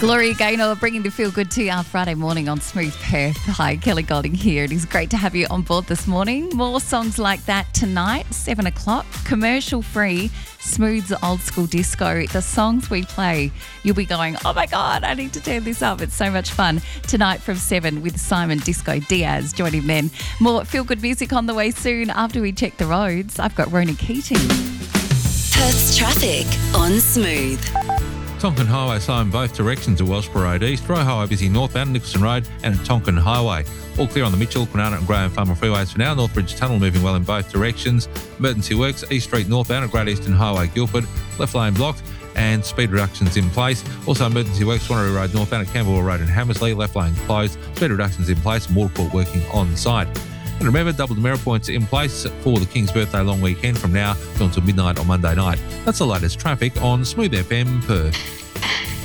Gloria Gaynor bringing the feel good to our Friday morning on Smooth Perth. Hi, Kelly Golding here. It is great to have you on board this morning. More songs like that tonight, 7 o'clock, commercial free, smooth old school disco. The songs we play, you'll be going, oh my God, I need to turn this up. It's so much fun. Tonight from 7 with Simon Disco Diaz. Join him then. More feel good music on the way soon after we check the roads. I've got Rona Keating. Perth's traffic on Smooth. Tonkin Highway slow in both directions at Wellsborough Road East. Roe Highway busy northbound Nicholson Road and at Tonkin Highway. All clear on the Mitchell, Granada and Graham Farmer freeways for now. Northbridge Tunnel moving well in both directions. Emergency works, East Street northbound at Great Eastern Highway, Guildford. Left lane blocked and speed reductions in place. Also emergency works, Swannery Road northbound at Campbell Road and Hammersley. Left lane closed. Speed reductions in place and Waterport working on site. And remember, double demerit points in place for the King's Birthday long weekend from now until midnight on Monday night. That's the latest traffic on Smooth FM Perth.